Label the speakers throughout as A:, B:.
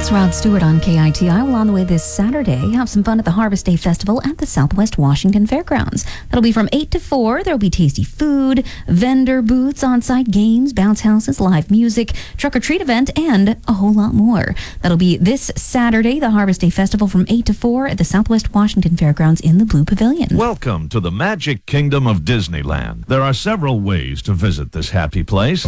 A: It's Rod Stewart on KITI. Well, on the way this Saturday, have some fun at the Harvest Day Festival at the Southwest Washington Fairgrounds. That'll be from 8 to 4. There'll be tasty food, vendor booths, on-site games, bounce houses, live music, truck-or-treat event, and a whole lot more. That'll be this Saturday, the Harvest Day Festival from 8 to 4 at the Southwest Washington Fairgrounds in the Blue Pavilion.
B: Welcome to the Magic Kingdom of Disneyland. There are several ways to visit this happy place.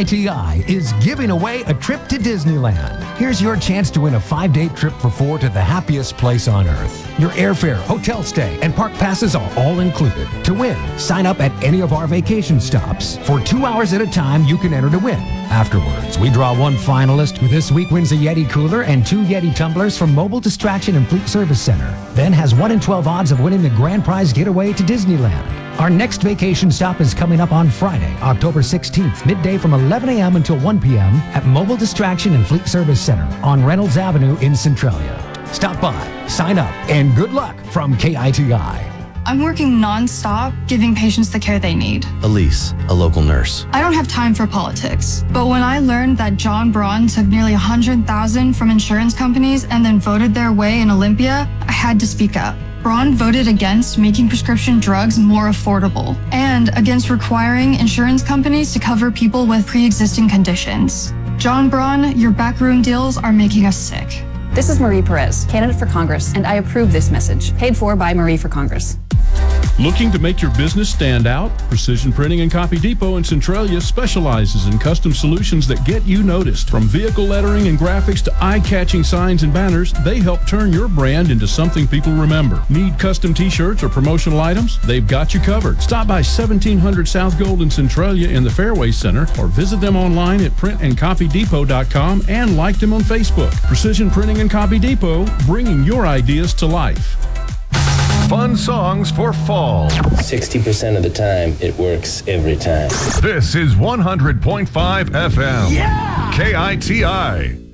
C: KITI is giving away a trip to Disneyland. Here's your chance to win a 5-day trip for 4 to the happiest place on earth. Your airfare, hotel stay, and park passes are all included. To win, sign up at any of our vacation stops. For 2 hours at a time, you can enter to win. Afterwards, we draw one finalist who this week wins a Yeti cooler and 2 Yeti tumblers from Mobile Distraction and Fleet Service Center. Then has 1 in 12 odds of winning the grand prize getaway to Disneyland. Our next vacation stop is coming up on Friday, October 16th, midday from 11 a.m. until 1 p.m. at Mobile Distraction and Fleet Service Center on Reynolds Avenue in Centralia. Stop by, sign up, and good luck from KITI.
D: I'm working non-stop, giving patients the care they need.
E: Elise, a local nurse.
D: I don't have time for politics, but when I learned that John Braun took nearly $100,000 from insurance companies and then voted their way in Olympia, I had to speak up. Braun voted against making prescription drugs more affordable and against requiring insurance companies to cover people with pre-existing conditions. John Braun, your backroom deals are making us sick.
F: This is Marie Perez, candidate for Congress, and I approve this message. Paid for by Marie for Congress.
G: Looking to make your business stand out? Precision Printing and Copy Depot in Centralia specializes in custom solutions that get you noticed. From vehicle lettering and graphics to eye-catching signs and banners, they help turn your brand into something people remember. Need custom t-shirts or promotional items? They've got you covered. Stop by 1700 South Gold in Centralia in the Fairway Center or visit them online at printandcopydepot.com and like them on Facebook. Precision Printing and Copy Depot, bringing your ideas to life.
B: Fun songs for fall.
H: 60% of the time, it works every time.
B: This is 100.5 FM.
C: Yeah!
B: KITI.